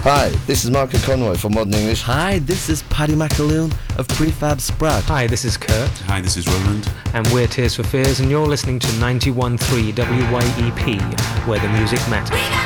Hi, this is Michael Conroy from Modern English. Hi, this is Paddy McAloon of Prefab Sprout. Hi, this is Kurt. Hi, this is Roland. And we're Tears for Fears, and you're listening to 91.3 WYEP, where the music matters.